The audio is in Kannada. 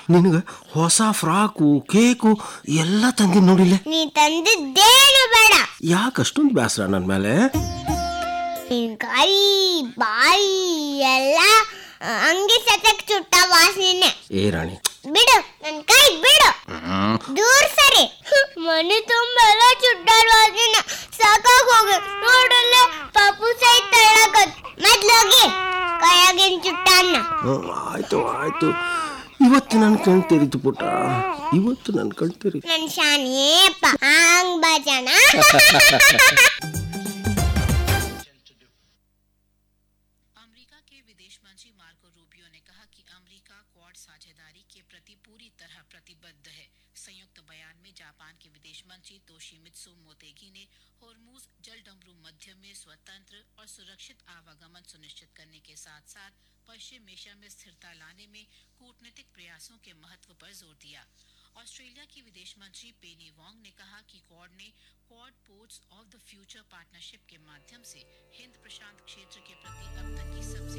ನಿನಗೆ ಹೊಸ ಫ್ರಾಕು ಕೇಕು ಎಲ್ಲ ತಂದಿನಿ ನೋಡಿಲ್ಲ. ನೀ ತಂದಿದ್ದೇನು ಬೇಡ. ಯಾಕಷ್ಟೊಂದು ಬೇಸರ ನನ್ನ ಮೇಲೆ? ನಿನ್ ಕೈ ಬಾಯಿ ಎಲ್ಲ ಅಂಗಿ ಸತಕ್ ಚುಟ್ಟ ವಾಸನೆ. ಏ ರಾಣಿ ಬಿಡು, ನನ್ ಕೈ ಬಿಡು, ದೂರ ಸರಿ. ಮನೆ ತುಂಬ ಎಲ್ಲ ಚುಟ್ಟಾರ ವಾಸನೆ ಸಾಕಾಗ ಹೋಗಿ ನೋಡಲ್ಲ. ಪಾಪು ಸಹಿತ ತಳ್ಳಕತ್ ಮೊದ್ಲೋಗಿ ಕೈಯಾಗಿನ ಚುಟ್ಟನ್ನ. ಆಯ್ತು ಆಯ್ತು, ಇವತ್ತು ನನ್ನ ಕಣ್ ತೆರೀತು ಪುಟ್ಟ, ಇವತ್ತು ನನ್ನ ಕಣ್ ತೆರೀತು. ನನ್ ಶಾನಿಯಪ್ಪ ಹಂಗ್ ಬಾಜಣ. अमेरिका के विदेश मंत्री मार्को रूबियो ने कहा कि अमेरिका क्वाड साझेदारी के प्रति पूरी तरह प्रतिबद्ध है। संयुक्त बयान में जापान के विदेश मंत्री तोशिमित्सु मोतेगी ने होर्मुज जलडमरू मध्य में स्वतंत्र और सुरक्षित आवागमन सुनिश्चित करने के साथ साथ पश्चिम एशिया में स्थिरता लाने में कूटनीतिक प्रयासों के महत्व पर जोर दिया। ऑस्ट्रेलिया की विदेश मंत्री पेनी वोंग ने कहा कि क्वाड ने quad ports of the future partnership के माध्यम से हिंद प्रशांत क्षेत्र के प्रति अब तक की सबसे